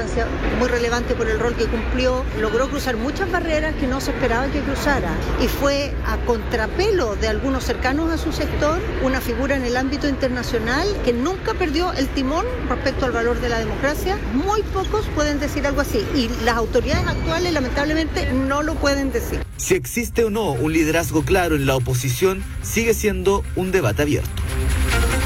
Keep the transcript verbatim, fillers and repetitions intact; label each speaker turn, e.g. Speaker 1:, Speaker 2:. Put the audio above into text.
Speaker 1: importancia muy relevante por el rol que cumplió. Logró cruzar muchas barreras que no se esperaba que cruzara y fue a contrapelo de algunos cercanos a su sector una figura en el ámbito internacional que nunca perdió el timón respecto al valor de la democracia. Muy pocos pueden decir algo así y las autoridades actuales lamentablemente no lo pueden decir.
Speaker 2: Si existe o no un liderazgo claro en la oposición sigue siendo un debate abierto.